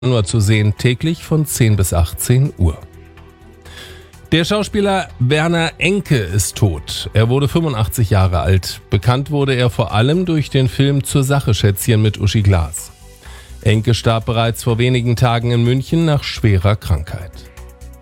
Nur zu sehen, täglich von 10 bis 18 Uhr. Der Schauspieler Werner Enke ist tot. Er wurde 85 Jahre alt. Bekannt wurde er vor allem durch den Film Zur Sache, Schätzchen mit Uschi Glas. Enke starb bereits vor wenigen Tagen in München nach schwerer Krankheit.